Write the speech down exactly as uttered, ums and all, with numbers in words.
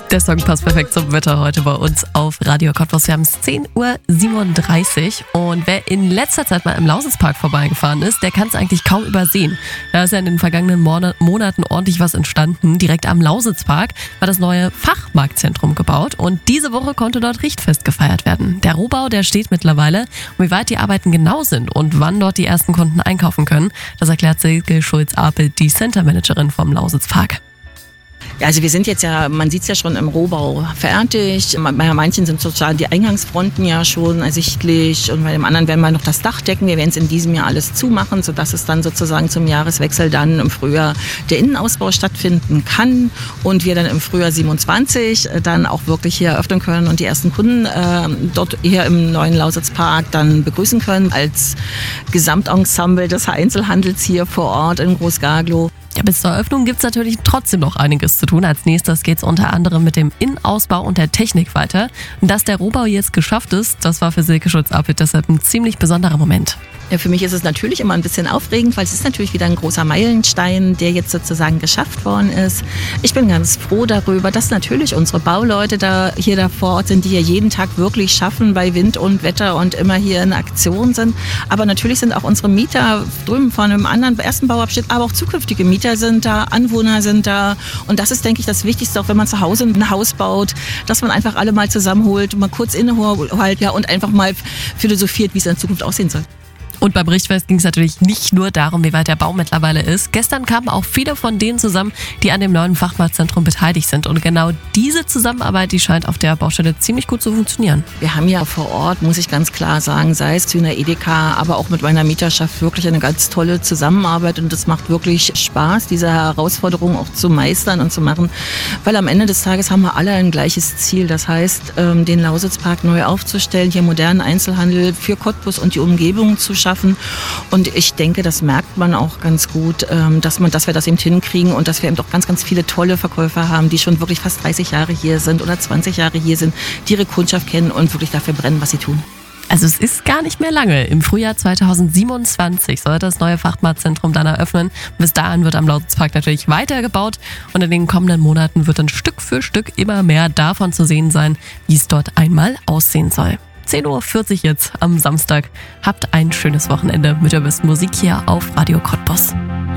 Der Song passt perfekt zum Wetter heute bei uns auf Radio Cottbus. Wir haben es zehn Uhr siebenunddreißig und wer in letzter Zeit mal im Lausitzpark vorbeigefahren ist, der kann es eigentlich kaum übersehen. Da ist ja in den vergangenen Monaten ordentlich was entstanden. Direkt am Lausitzpark war das neue Fachmarktzentrum gebaut und diese Woche konnte dort Richtfest gefeiert werden. Der Rohbau, der steht mittlerweile. Und wie weit die Arbeiten genau sind und wann dort die ersten Kunden einkaufen können, das erklärt Silke Schulz-Apel, die Center-Managerin vom Lausitzpark. Ja, also wir sind jetzt ja, man sieht es ja schon im Rohbau fertig. Bei manchen sind sozusagen die Eingangsfronten ja schon ersichtlich und bei dem anderen werden wir noch das Dach decken. Wir werden es in diesem Jahr alles zumachen, sodass es dann sozusagen zum Jahreswechsel dann im Frühjahr der Innenausbau stattfinden kann und wir dann im Frühjahr siebenundzwanzig dann auch wirklich hier eröffnen können und die ersten Kunden äh, dort hier im neuen Lausitzpark dann begrüßen können als Gesamtensemble des Einzelhandels hier vor Ort in Groß-Garglow. Ja, bis zur Eröffnung gibt es natürlich trotzdem noch einiges zu tun. Als nächstes geht es unter anderem mit dem Innenausbau und der Technik weiter. Und dass der Rohbau jetzt geschafft ist, das war für Silke Schulz-Apel deshalb ein ziemlich besonderer Moment. Ja, für mich ist es natürlich immer ein bisschen aufregend, weil es ist natürlich wieder ein großer Meilenstein, der jetzt sozusagen geschafft worden ist. Ich bin ganz froh darüber, dass natürlich unsere Bauleute da hier da vor Ort sind, die hier jeden Tag wirklich schaffen bei Wind und Wetter und immer hier in Aktion sind. Aber natürlich sind auch unsere Mieter drüben von einem anderen ersten Bauabschnitt, aber auch zukünftige Mieter sind da, Anwohner sind da. Und das ist, denke ich, das Wichtigste, auch wenn man zu Hause ein Haus baut, dass man einfach alle mal zusammenholt, mal kurz inneholt, ja, und einfach mal philosophiert, wie es in Zukunft aussehen soll. Und beim Richtfest ging es natürlich nicht nur darum, wie weit der Bau mittlerweile ist. Gestern kamen auch viele von denen zusammen, die an dem neuen Fachmarktzentrum beteiligt sind. Und genau diese Zusammenarbeit, die scheint auf der Baustelle ziemlich gut zu funktionieren. Wir haben ja vor Ort, muss ich ganz klar sagen, sei es zu einer Edeka, aber auch mit meiner Mieterschaft wirklich eine ganz tolle Zusammenarbeit. Und es macht wirklich Spaß, diese Herausforderung auch zu meistern und zu machen. Weil am Ende des Tages haben wir alle ein gleiches Ziel. Das heißt, den Lausitzpark neu aufzustellen, hier modernen Einzelhandel für Cottbus und die Umgebung zu schaffen. Und ich denke, das merkt man auch ganz gut, dass, man, dass wir das eben hinkriegen und dass wir eben doch ganz, ganz viele tolle Verkäufer haben, die schon wirklich fast dreißig Jahre hier sind oder zwanzig Jahre hier sind, die ihre Kundschaft kennen und wirklich dafür brennen, was sie tun. Also es ist gar nicht mehr lange. Im Frühjahr zweitausendsiebenundzwanzig soll das neue Fachmarktzentrum dann eröffnen. Bis dahin wird am Lausitzpark natürlich weitergebaut und in den kommenden Monaten wird dann Stück für Stück immer mehr davon zu sehen sein, wie es dort einmal aussehen soll. zehn Uhr vierzig jetzt am Samstag. Habt ein schönes Wochenende mit der besten Musik hier auf Radio Cottbus.